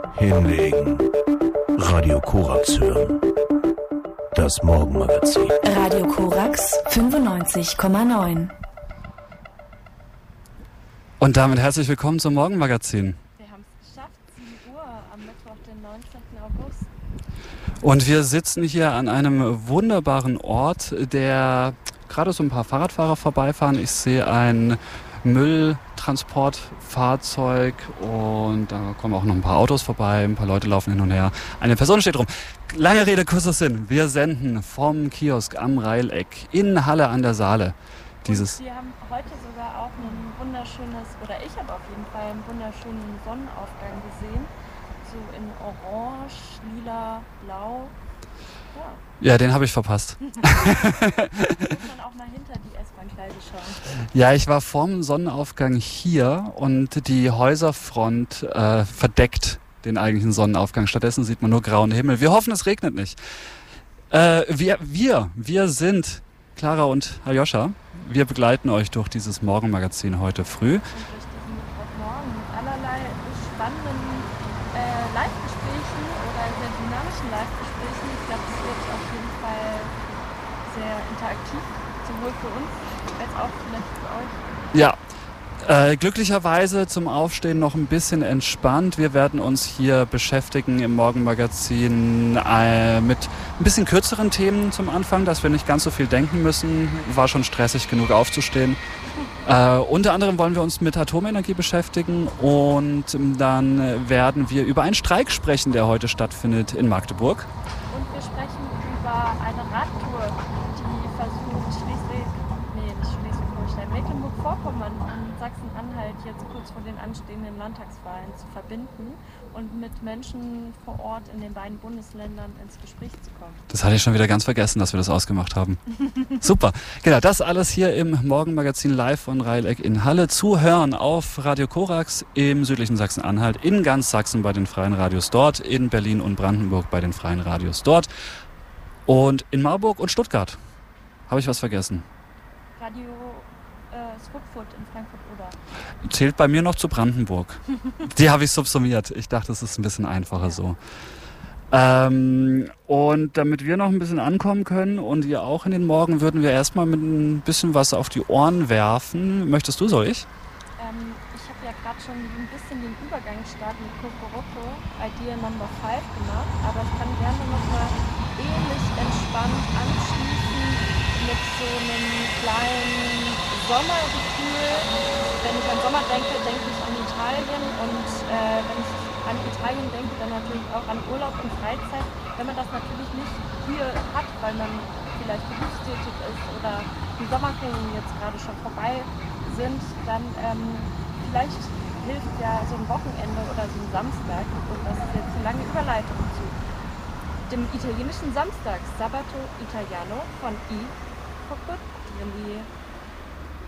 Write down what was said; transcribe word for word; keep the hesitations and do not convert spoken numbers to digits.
Hinlegen. Radio Korax hören. Das Morgenmagazin. Radio Korax fünfundneunzig Komma neun. Und damit herzlich willkommen zum Morgenmagazin. Wir haben es geschafft, sieben Uhr am Mittwoch, den neunzehnten August. Und wir sitzen hier an einem wunderbaren Ort, der gerade so ein paar Fahrradfahrer vorbeifahren. Ich sehe ein Mülltransportfahrzeug und da kommen auch noch ein paar Autos vorbei, ein paar Leute laufen hin und her. Eine Person steht rum. Lange Rede, kurzer Sinn. Wir senden vom Kiosk am Reileck in Halle an der Saale. Dieses und wir haben heute sogar auch ein wunderschönes, oder ich habe auf jeden Fall einen wunderschönen Sonnenaufgang gesehen. So in Orange, Lila, Blau. Ja. Ja, den habe ich verpasst. Muss man auch mal hinter die S-Bahn-Gleise schauen. Ja, ich war vorm Sonnenaufgang hier und die Häuserfront äh, verdeckt den eigentlichen Sonnenaufgang. Stattdessen sieht man nur grauen Himmel. Wir hoffen, es regnet nicht. Äh, wir, wir, wir sind Clara und Aljoscha. Wir begleiten euch durch dieses Morgenmagazin heute früh. Und durch diesen Mittwochmorgen mit allerlei spannenden äh, Live-Gesprächen oder sehr dynamischen Live-Gesprächen. Ich glaube, es wird auf jeden Fall sehr interaktiv, sowohl für uns als auch vielleicht für euch. Ja, äh, glücklicherweise zum Aufstehen noch ein bisschen entspannt. Wir werden uns hier beschäftigen im Morgenmagazin äh, mit ein bisschen kürzeren Themen zum Anfang, dass wir nicht ganz so viel denken müssen. War schon stressig genug aufzustehen. Äh, unter anderem wollen wir uns mit Atomenergie beschäftigen und dann werden wir über einen Streik sprechen, der heute stattfindet in Magdeburg. Und wir sprechen über eine Radtour, die versucht, Schleswig, nee, nicht Schleswig-Holstein, Mecklenburg-Vorpommern und Sachsen-Anhalt jetzt kurz vor den anstehenden Landtagswahlen zu verbinden und mit Menschen vor Ort in den beiden Bundesländern ins Gespräch zu kommen. Das hatte ich schon wieder ganz vergessen, dass wir das ausgemacht haben. Super. Genau, das alles hier im Morgenmagazin live von Reileck in Halle. Zu hören auf Radio Korax im südlichen Sachsen-Anhalt, in ganz Sachsen bei den freien Radios dort, in Berlin und Brandenburg bei den freien Radios dort und in Marburg und Stuttgart. Habe ich was vergessen? Radio äh, Swupfurt in Frankfurt-Oder. Zählt bei mir noch zu Brandenburg. Die habe ich subsumiert. Ich dachte, es ist ein bisschen einfacher so. Ähm, und damit wir noch ein bisschen ankommen können und ihr auch in den Morgen, würden wir erstmal mit ein bisschen was auf die Ohren werfen. Möchtest du, soll ich? Ähm, ich habe ja gerade schon ein bisschen den Übergangsstart mit Kokoroko, Idea Number five gemacht, aber ich kann gerne nochmal ähnlich entspannt anschließen mit so einem kleinen Sommergefühl. Wenn ich an Sommer denke, denke ich an Italien und äh, wenn ich an Italien denke, dann natürlich auch an Urlaub und Freizeit. Wenn man das natürlich nicht hier hat, weil man vielleicht berufstätig ist oder die Sommerferien jetzt gerade schon vorbei sind, dann ähm, vielleicht hilft ja so ein Wochenende oder so ein Samstag, und das ist jetzt eine lange Überleitung zu dem italienischen Samstag, Sabato Italiano von I. Coccodrilli.